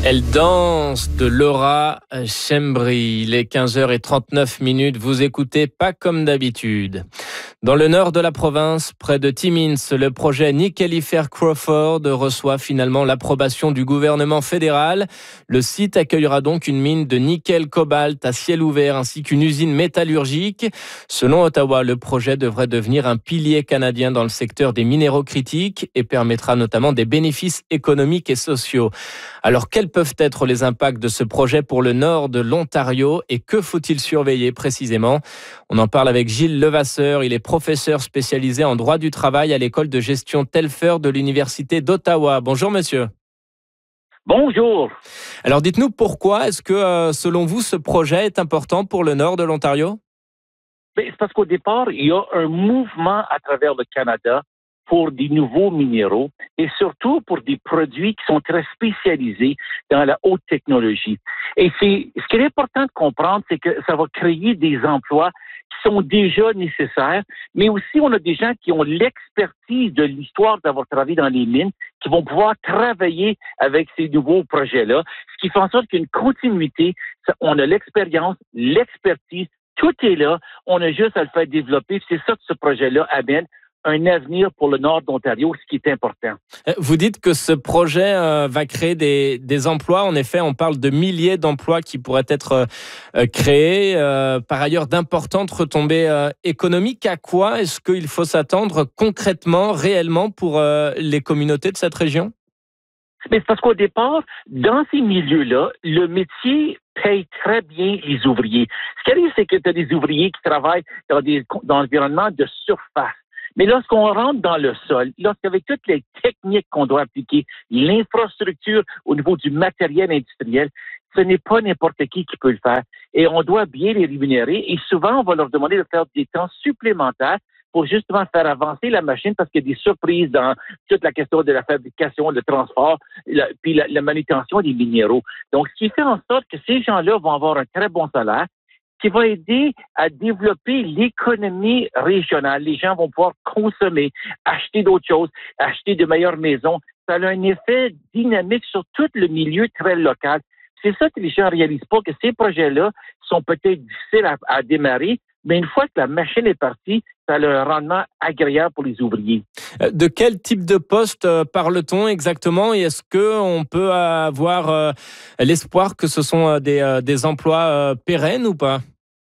Elle danse de Laura Schembri. Il est 15h39. Vous écoutez Pas comme d'habitude. Dans le nord de la province, près de Timmins, le projet Nickelifère Crawford reçoit finalement l'approbation du gouvernement fédéral. Le site accueillera donc une mine de nickel-cobalt à ciel ouvert ainsi qu'une usine métallurgique. Selon Ottawa, le projet devrait devenir un pilier canadien dans le secteur des minéraux critiques et permettra notamment des bénéfices économiques et sociaux. Alors, quels peuvent être les impacts de ce projet pour le nord de l'Ontario et que faut-il surveiller précisément? On en parle avec Gilles Levasseur. Il est professeur spécialisé en droit du travail à l'école de gestion Telfer de l'Université d'Ottawa. Bonjour monsieur. Bonjour. Alors dites-nous pourquoi est-ce que selon vous ce projet est important pour le nord de l'Ontario? C'est parce qu'au départ, il y a un mouvement à travers le Canada pour des nouveaux minéraux et surtout pour des produits qui sont très spécialisés dans la haute technologie. Et ce qui est important de comprendre, c'est que ça va créer des emplois qui sont déjà nécessaires, mais aussi on a des gens qui ont l'expertise de l'histoire d'avoir travaillé dans les mines, qui vont pouvoir travailler avec ces nouveaux projets-là, ce qui fait en sorte qu'il y a une continuité. On a l'expérience, l'expertise, tout est là, on a juste à le faire développer. C'est ça que ce projet-là amène, un avenir pour le nord d'Ontario, ce qui est important. Vous dites que ce projet va créer des emplois. En effet, on parle de milliers d'emplois qui pourraient être créés. Par ailleurs, d'importantes retombées économiques. À quoi est-ce qu'il faut s'attendre concrètement, réellement, pour les communautés de cette région? Mais c'est parce qu'au départ, dans ces milieux-là, le métier paye très bien les ouvriers. Ce qui arrive, c'est que tu as des ouvriers qui travaillent dans l'environnement de surface. Mais lorsqu'on rentre dans le sol, lorsqu'avec toutes les techniques qu'on doit appliquer, l'infrastructure au niveau du matériel industriel, ce n'est pas n'importe qui peut le faire. Et on doit bien les rémunérer. Et souvent, on va leur demander de faire des temps supplémentaires pour justement faire avancer la machine parce qu'il y a des surprises dans toute la question de la fabrication, le transport, puis la manutention des minéraux. Donc, ce qui fait en sorte que ces gens-là vont avoir un très bon salaire, qui va aider à développer l'économie régionale. Les gens vont pouvoir consommer, acheter d'autres choses, acheter de meilleures maisons. Ça a un effet dynamique sur tout le milieu très local. C'est ça que les gens ne réalisent pas, que ces projets-là sont peut-être difficiles à démarrer, mais une fois que la machine est partie, ça a un rendement agréable pour les ouvriers. De quel type de poste parle-t-on exactement et est-ce qu'on peut avoir l'espoir que ce sont des emplois pérennes ou pas?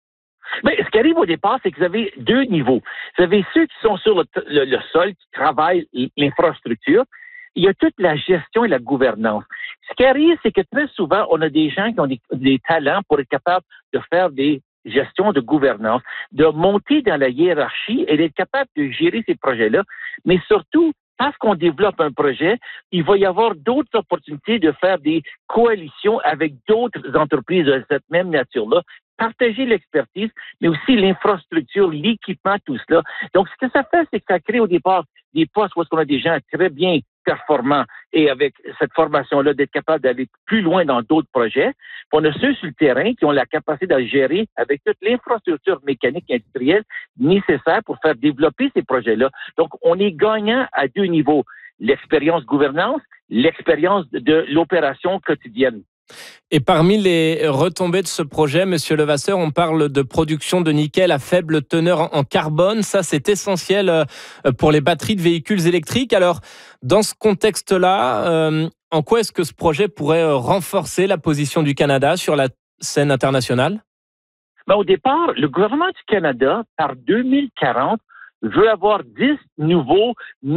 Mais ce qui arrive au départ, c'est que vous avez deux niveaux. Vous avez ceux qui sont sur le sol, qui travaillent l'infrastructure. Il y a toute la gestion et la gouvernance. Ce qui arrive, c'est que très souvent, on a des gens qui ont des talents pour être capables de faire des gestion de gouvernance, de monter dans la hiérarchie et d'être capable de gérer ces projets-là. Mais surtout, parce qu'on développe un projet, il va y avoir d'autres opportunités de faire des coalitions avec d'autres entreprises de cette même nature-là, partager l'expertise, mais aussi l'infrastructure, l'équipement, tout cela. Donc, ce que ça fait, c'est que ça crée au départ des postes où on a des gens très bien performants et avec cette formation-là, d'être capable d'aller plus loin dans d'autres projets. Puis on a ceux sur le terrain qui ont la capacité de gérer avec toute l'infrastructure mécanique et industrielle nécessaire pour faire développer ces projets-là. Donc, on est gagnant à deux niveaux. L'expérience gouvernance, l'expérience de l'opération quotidienne. Et parmi les retombées de ce projet, Monsieur Levasseur, on parle de production de nickel à faible teneur en carbone. Ça, c'est essentiel pour les batteries de véhicules électriques. Alors, dans ce contexte-là, en quoi est-ce que ce projet pourrait renforcer la position du Canada sur la scène internationale? Ben, au départ, le gouvernement du Canada, par 2040, veut avoir 10 nouveaux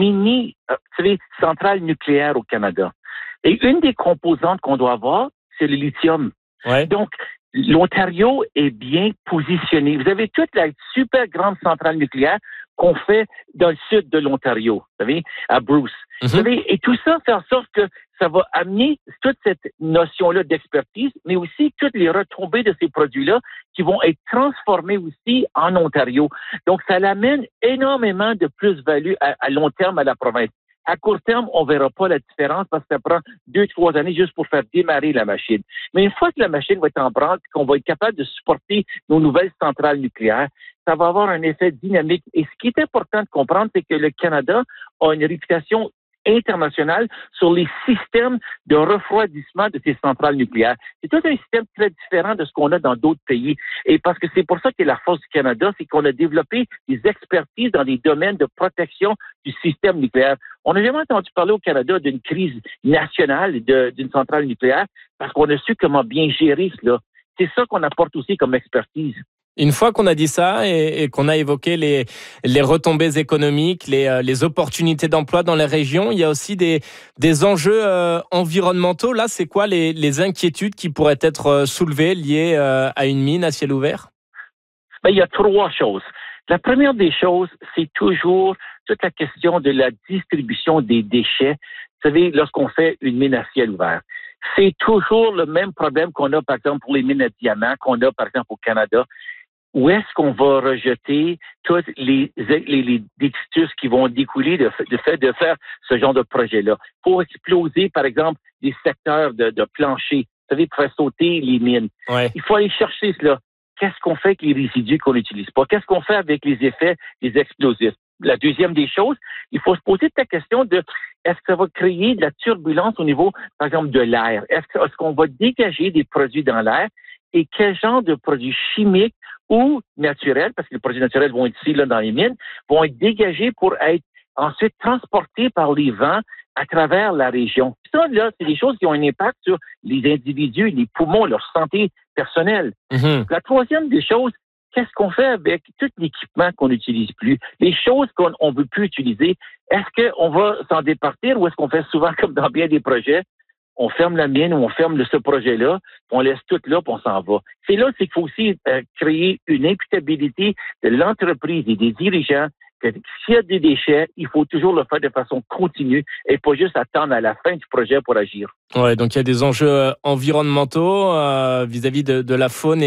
centrales nucléaires au Canada. Et une des composantes qu'on doit avoir, c'est le lithium. Ouais. Donc, l'Ontario est bien positionné. Vous avez toute la super grande centrale nucléaire qu'on fait dans le sud de l'Ontario, vous savez, à Bruce. Vous savez, et tout ça fait en sorte que ça va amener toute cette notion-là d'expertise, mais aussi toutes les retombées de ces produits-là qui vont être transformés aussi en Ontario. Donc, ça l'amène énormément de plus-value à long terme à la province. À court terme, on ne verra pas la différence parce que ça prend 2-3 années juste pour faire démarrer la machine. Mais une fois que la machine va être en branle et qu'on va être capable de supporter nos nouvelles centrales nucléaires, ça va avoir un effet dynamique. Et ce qui est important de comprendre, c'est que le Canada a une réputation internationale sur les systèmes de refroidissement de ces centrales nucléaires. C'est tout un système très différent de ce qu'on a dans d'autres pays. Et parce que c'est pour ça que la force du Canada, c'est qu'on a développé des expertises dans les domaines de protection du système nucléaire. On n'a jamais entendu parler au Canada d'une crise nationale d'une centrale nucléaire parce qu'on a su comment bien gérer cela. C'est ça qu'on apporte aussi comme expertise. Une fois qu'on a dit ça et qu'on a évoqué les retombées économiques, les opportunités d'emploi dans les régions, il y a aussi des enjeux environnementaux. Là, c'est quoi les inquiétudes qui pourraient être soulevées liées à une mine à ciel ouvert? Il y a trois choses. La première des choses, c'est toujours toute la question de la distribution des déchets. Vous savez, lorsqu'on fait une mine à ciel ouvert, c'est toujours le même problème qu'on a, par exemple, pour les mines à diamants, qu'on a, par exemple, au Canada. Où est-ce qu'on va rejeter tous les détritus qui vont découler de faire ce genre de projet-là? Pour exploser, par exemple, des secteurs de plancher, vous savez, pour faire sauter les mines. Ouais. Il faut aller chercher cela. Qu'est-ce qu'on fait avec les résidus qu'on n'utilise pas? Qu'est-ce qu'on fait avec les effets des explosifs? La deuxième des choses, il faut se poser la question de est-ce que ça va créer de la turbulence au niveau, par exemple, de l'air? Est-ce qu'on va dégager des produits dans l'air? Et quel genre de produits chimiques ou naturels, parce que les produits naturels vont être ici, là, dans les mines, vont être dégagés pour être ensuite transportés par les vents à travers la région. Ça, là, c'est des choses qui ont un impact sur les individus, les poumons, leur santé personnelle. Mm-hmm. La troisième des choses, qu'est-ce qu'on fait avec tout l'équipement qu'on n'utilise plus? Les choses qu'on ne veut plus utiliser, est-ce qu'on va s'en départir ou est-ce qu'on fait souvent comme dans bien des projets? On ferme la mine ou on ferme ce projet-là, on laisse tout là, puis on s'en va. C'est là qu'il faut aussi créer une imputabilité de l'entreprise et des dirigeants que s'il y a des déchets, il faut toujours le faire de façon continue et pas juste attendre à la fin du projet pour agir. Ouais, donc il y a des enjeux environnementaux vis-à-vis de la faune